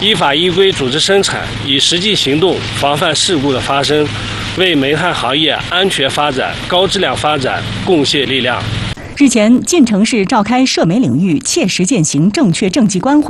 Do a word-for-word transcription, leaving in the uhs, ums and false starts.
依法依规组织生产，以实际行动防范事故的发生，为煤炭行业安全发展、高质量发展贡献力量。 日前，晋城市召开涉煤领域切实践行正确政绩观会。